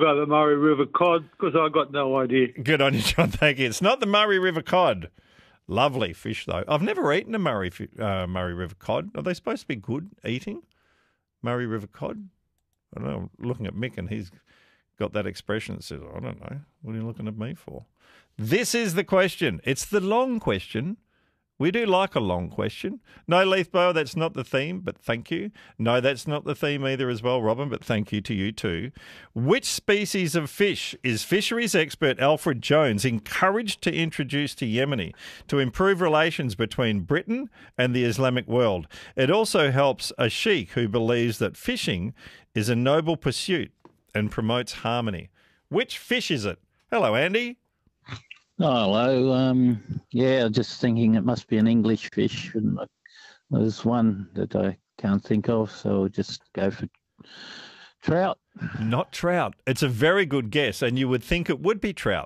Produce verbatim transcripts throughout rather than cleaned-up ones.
go the Murray River cod because I got no idea. Good on you, John. Thank you. It's not the Murray River cod. Lovely fish, though. I've never eaten a Murray uh, Murray River cod. Are they supposed to be good eating? Murray River cod? I don't know. I'm looking at Mick and he's got that expression that says, I don't know. What are you looking at me for? This is the question. It's the long question. We do like a long question. No, Leithbow, that's not the theme, but thank you. No, that's not the theme either as well, Robin, but thank you to you too. Which species of fish is fisheries expert Alfred Jones encouraged to introduce to Yemeni to improve relations between Britain and the Islamic world? It also helps a sheikh who believes that fishing is a noble pursuit and promotes harmony. Which fish is it? Hello, Andy. Oh, hello. Um, yeah, just thinking it must be an English fish. And there's one that I can't think of, so I'll just go for trout. Not trout. It's a very good guess, and you would think it would be trout.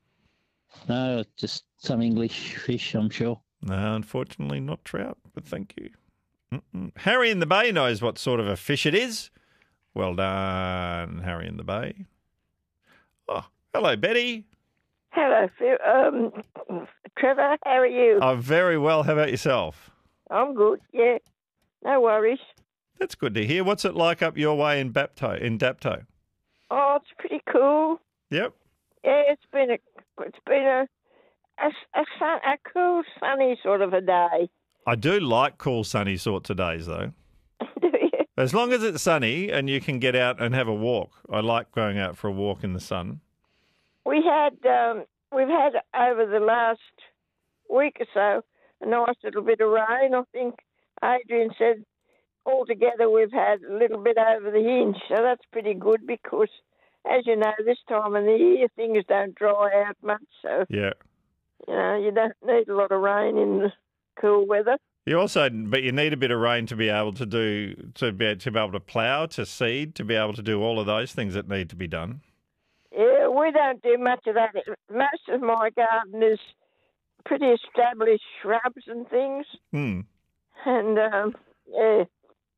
No, just some English fish, I'm sure. No, unfortunately not trout, but thank you. Mm-mm. Harry in the Bay knows what sort of a fish it is. Well done, Harry in the Bay. Oh, hello, Betty. Hello, Phil. Um, Trevor, how are you? Oh, very well. How about yourself? I'm good, yeah. No worries. That's good to hear. What's it like up your way in Bapto, in Dapto? Oh, it's pretty cool. Yep. Yeah, it's been a, it's been a, a, a, sun, a cool, sunny sort of a day. I do like cool, sunny sorts of days, though. Do you? As long as it's sunny and you can get out and have a walk. I like going out for a walk in the sun. We had, um, we've had over the last week or so a nice little bit of rain. I think Adrian said altogether we've had a little bit over the hinge, so that's pretty good because, as you know, this time of the year things don't dry out much. So yeah, you know, you don't need a lot of rain in the cool weather. You also, but you need a bit of rain to be able to do to be to be able to plough, to seed, to be able to do all of those things that need to be done. Yeah, we don't do much of that. Most of my garden is pretty established shrubs and things. Hmm. And, um, yeah.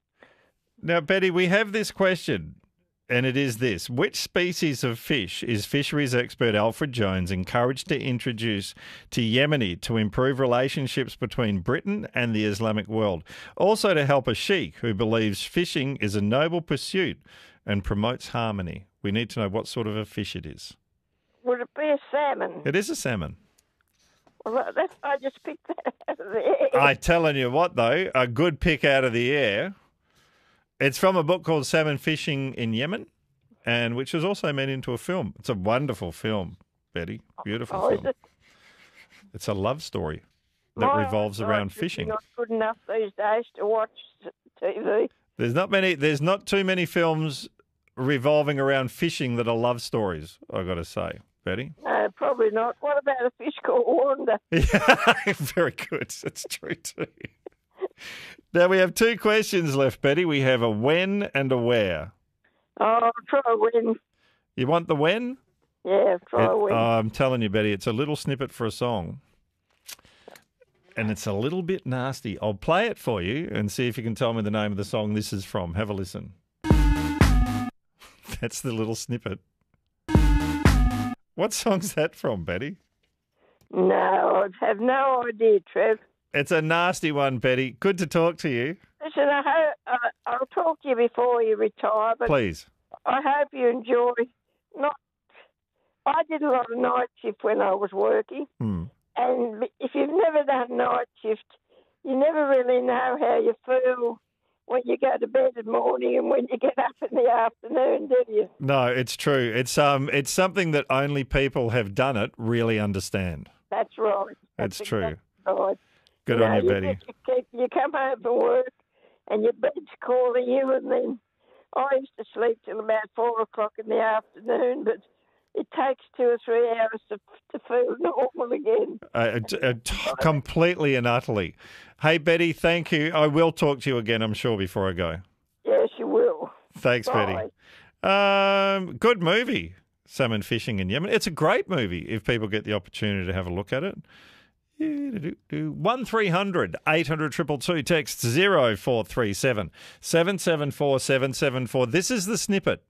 Now, Betty, we have this question, and it is this. Which species of fish is fisheries expert Alfred Jones encouraged to introduce to Yemeni to improve relationships between Britain and the Islamic world? Also to help a sheikh who believes fishing is a noble pursuit and promotes harmony. We need to know what sort of a fish it is. Would it be a salmon? It is a salmon. Well, that's, I just picked that out of the air. I'm telling you what, though, a good pick out of the air. It's from a book called Salmon Fishing in Yemen, and which was also made into a film. It's a wonderful film, Betty. Beautiful oh, film. Is it? It's a love story that My revolves around fishing. Not good enough these days to watch T V. There's not many. There's not too many films revolving around fishing that are love stories, I've got to say, Betty. No, probably not. What about a fish called Wanda? Yeah, very good. That's true too. Now we have two questions left, Betty. We have a when and a where. Oh, I'll try a win. You want the when? Yeah, try It- a win. oh, I'm telling you, Betty, it's a little snippet for a song. And it's a little bit nasty. I'll play it for you and see if you can tell me the name of the song this is from. Have a listen. That's the little snippet. What song's that from, Betty? No, I have no idea, Trev. It's a nasty one, Betty. Good to talk to you. Listen, I hope, uh, I'll talk to you before you retire, but Please. I hope you enjoy. Not, I did a lot of night shift when I was working, Hmm. and if you've never done night shift, you never really know how you feel when you go to bed in the morning and when you get up in the afternoon, do you? No, it's true. It's um, it's something that only people have done it really understand. That's right. That's true. exactly right. Good you on know, you, Betty. You, you, you come home from work and your bed's calling you, and then I used to sleep till about four o'clock in the afternoon, but it takes two or three hours to, to feel normal again. Uh, t- uh, t- completely and utterly. Hey, Betty, thank you. I will talk to you again, I'm sure, before I go. Yes, you will. Thanks, Bye. Betty. Um, good movie, Salmon Fishing in Yemen. It's a great movie if people get the opportunity to have a look at it. one three hundred eight hundred two two two, text zero four three seven seven seven four seven seven four. This is the snippet